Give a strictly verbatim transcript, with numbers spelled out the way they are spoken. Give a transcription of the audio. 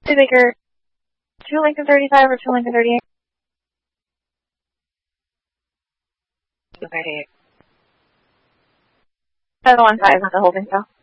Two Baker, two Lincoln thirty-five or two Lincoln thirty-eight? two thirty-eight. seven one five is the holding cell.